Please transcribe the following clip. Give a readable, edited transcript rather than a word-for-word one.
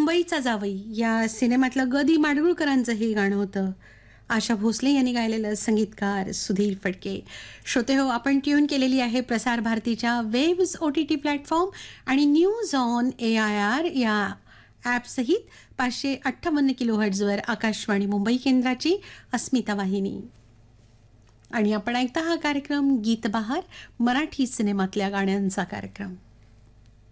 मुंबईचा जावई या सिनेमातलं ग दी माडगुळकरांचं हे गाणं होतं. आशा भोसले यांनी गायलेलं, संगीतकार सुधीर फडके. श्रोते हो, आपण ट्यून केलेली आहे प्रसार भारतीच्या वेव्स OTT प्लॅटफॉर्म आणि न्यूज ऑन AIR या ॲपसहित 558 किलोहर्ट्झवर आकाशवाणी मुंबई केंद्राची अस्मिता वाहिनी. आणि आपण ऐकता हा कार्यक्रम गीत बहार, मराठी सिनेमातल्या गाण्यांचा कार्यक्रम.